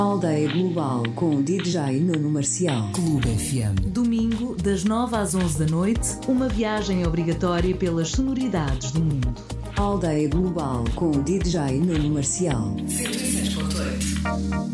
Aldeia Global com DJ Nuno Marcial. Clube FM. Domingo, das 9 às 11 da noite, uma viagem obrigatória pelas sonoridades do mundo. Aldeia Global com DJ Nuno Marcial. 106.8.